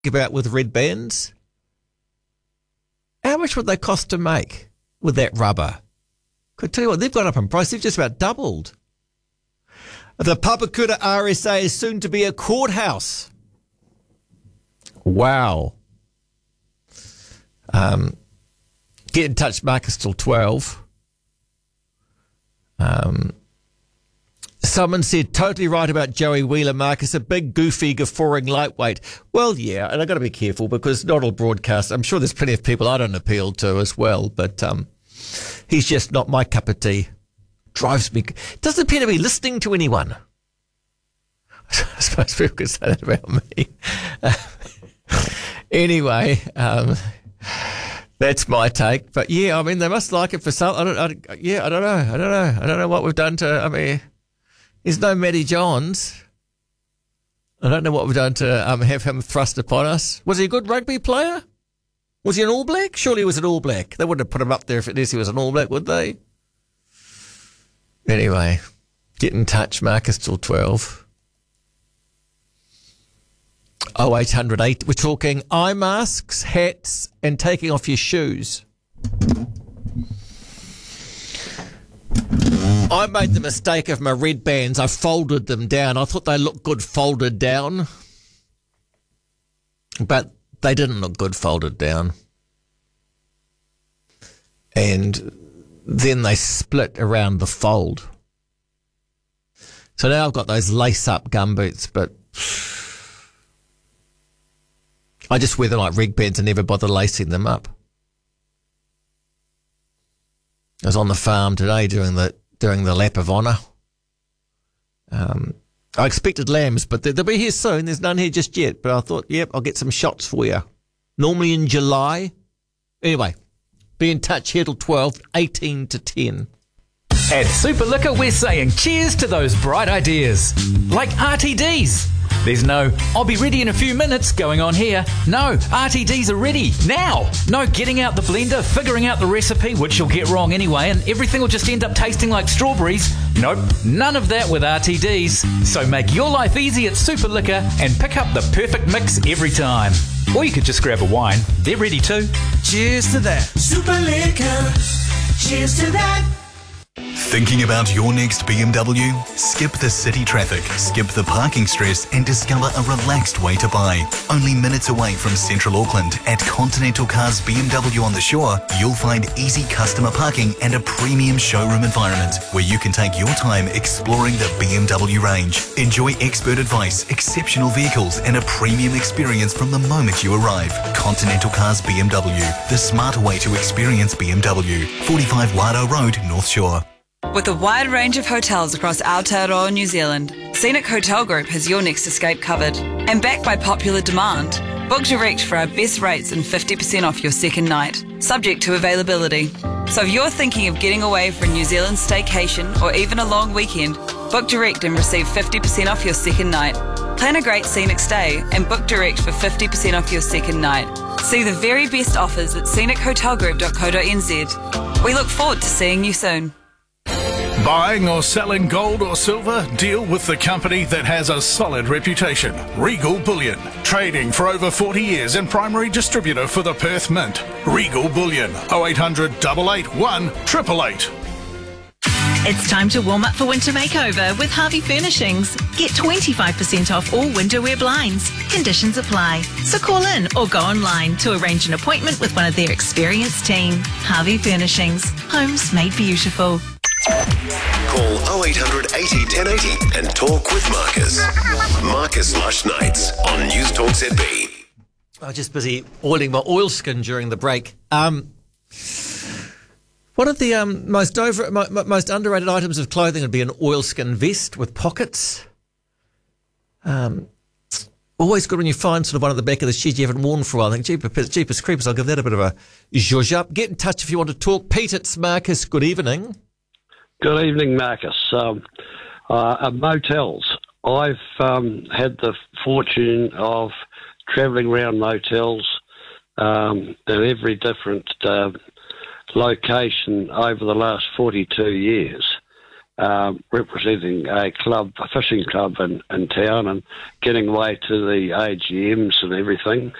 about with red bands. How much would they cost to make with that rubber? Could tell you what, they've gone up in price. They've just about doubled. The Papakura RSA is soon to be a courthouse. Wow. Get in touch, Marcus, till 12. Someone said, totally right about Joey Wheeler, Marcus, a big, goofy, guffawing lightweight. Well, yeah, and I've got to be careful because not all broadcasts, I'm sure there's plenty of people I don't appeal to as well, but he's just not my cup of tea. Drives me, doesn't appear to be listening to anyone. I suppose people could say that about me. Anyway, that's my take. But yeah, I mean, they must like it for some. I don't know. I don't know what we've done to. I mean, there's no Matty Johns. I don't know what we've done to have him thrust upon us. Was he a good rugby player? Was he an All Black? Surely he was an All Black. They wouldn't have put him up there if he was an All Black, would they? Anyway, get in touch, Marcus, till 12. 0800. We're talking eye masks, hats, and taking off your shoes. I made the mistake of my red bands. I folded them down. I thought they looked good folded down. But they didn't look good folded down. And then they split around the fold. So now I've got those lace-up gumboots, but I just wear them like red bands and never bother lacing them up. I was on the farm today doing the lap of honour. I expected lambs, but they'll be here soon. There's none here just yet. But I thought, yep, I'll get some shots for you. Normally in July. Anyway, be in touch here till 12, 18 to 10. At Super Liquor, we're saying cheers to those bright ideas. Like RTDs. There's no, I'll be ready in a few minutes going on here. No, RTDs are ready now. No getting out the blender, figuring out the recipe, which you'll get wrong anyway, and everything will just end up tasting like strawberries. Nope, none of that with RTDs. So make your life easy at Super Liquor and pick up the perfect mix every time. Or you could just grab a wine. They're ready too. Cheers to that. Super Liquor. Cheers to that. Thinking about your next BMW? Skip the city traffic, skip the parking stress and discover a relaxed way to buy. Only minutes away from Central Auckland at Continental Cars BMW on the Shore, you'll find easy customer parking and a premium showroom environment where you can take your time exploring the BMW range. Enjoy expert advice, exceptional vehicles and a premium experience from the moment you arrive. Continental Cars BMW, the smarter way to experience BMW. 45 Wairoa Road, North Shore. With a wide range of hotels across Aotearoa, New Zealand, Scenic Hotel Group has your next escape covered. And backed by popular demand, book direct for our best rates and 50% off your second night, subject to availability. So if you're thinking of getting away for a New Zealand staycation or even a long weekend, book direct and receive 50% off your second night. Plan a great scenic stay and book direct for 50% off your second night. See the very best offers at scenichotelgroup.co.nz. We look forward to seeing you soon. Buying or selling gold or silver? Deal with the company that has a solid reputation. Regal Bullion. Trading for over 40 years and primary distributor for the Perth Mint. Regal Bullion. 0800 881 888. It's time to warm up for winter makeover with Harvey Furnishings. Get 25% off all winter wear blinds. Conditions apply. So call in or go online to arrange an appointment with one of their experienced team. Harvey Furnishings. Homes made beautiful. Call 0800 80 1080 and talk with Marcus. Marcus Lush Nights on News Talk ZB. I was just busy oiling my oilskin during the break. One of the most underrated items of clothing would be an oilskin vest with pockets. Always good when you find sort of one at the back of the shed you haven't worn for a while. I think Jeepers Creepers, I'll give that a bit of a zhuzh up. Get in touch if you want to talk. Pete, it's Marcus. Good evening. Good evening, Marcus. Motels. I've had the fortune of travelling around motels in every different location over the last 42 years. representing a fishing club in town, and getting away to the AGMs and everything.